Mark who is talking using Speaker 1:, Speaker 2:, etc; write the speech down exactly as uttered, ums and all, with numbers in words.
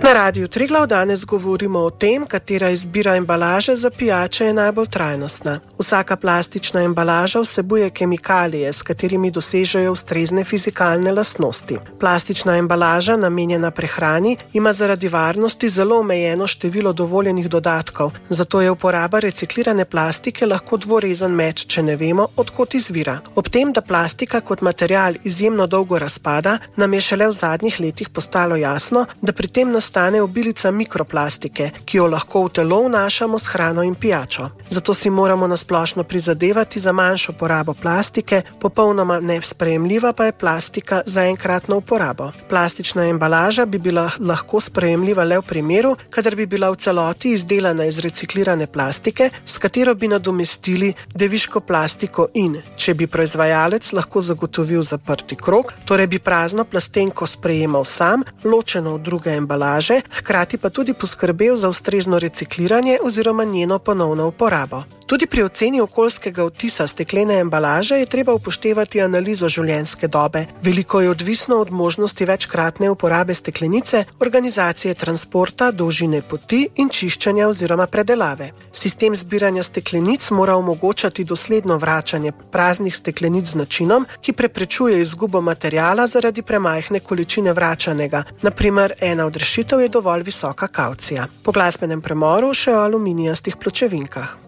Speaker 1: Na Radiu Triglav danes govorimo o tem, katera izbira embalaže za pijače je najbolj trajnostna. Vsaka plastična embalaža vsebuje kemikalije, s katerimi dosežejo ustrezne fizikalne lastnosti. Plastična embalaža, namenjena prehrani, ima zaradi varnosti zelo omejeno število dovoljenih dodatkov, zato je uporaba reciklirane plastike lahko dvorezen meč, če ne vemo, od kod izvira. Ob tem, da plastika kot material izjemno dolgo razpada, nam je šele v zadnjih letih postalo jasno, da pri tem nastane obilica mikroplastike, ki jo lahko v telo vnašamo s hrano in pijačo. Zato si moramo nasplošno prizadevati za manjšo porabo plastike, popolnoma nesprejemljiva pa je plastika za enkratno uporabo. Plastična embalaža bi bila lahko sprejemljiva le v primeru, kadar bi bila v celoti izdelana iz reciklirane plastike, s katero bi nadomestili deviško plastiko in, če bi proizvajalec lahko zagotovil zaprti krog, torej bi prazno plastenko sprejemal sam, ločeno od druge embalaže, hkrati pa tudi poskrbel za ustrezno recikliranje oziroma njeno ponovno uporabo. Tudi pri oceni okoljskega odtisa steklene embalaže je treba upoštevati analizo življenjske dobe. Veliko je odvisno od možnosti večkratne uporabe steklenice, organizacije transporta, dolžine poti in čiščenja oziroma predelave. Sistem zbiranja steklenic mora omogočati dosledno vračanje praznih steklenic z načinom, ki preprečuje izgubo materiala zaradi premajhne količine vračanega. Na primer, ena od rešitev je dovolj visoka kavcija. Po glasbenem premoru še o aluminijastih pločevinkah.